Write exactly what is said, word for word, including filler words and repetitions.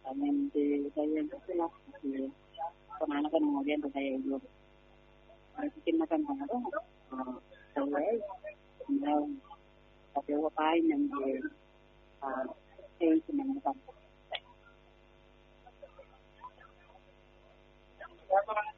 también de saya itu lah kemana kan kemudian saya itu mungkin makan apa saya kemudian tapi apa yang dia saya senang makan